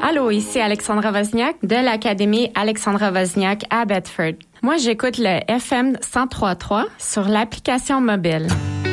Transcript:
Allô, ici Alexandra Wozniak de l'Académie Alexandra Wozniak à Bedford. Moi, j'écoute le FM 103.3 sur l'application mobile.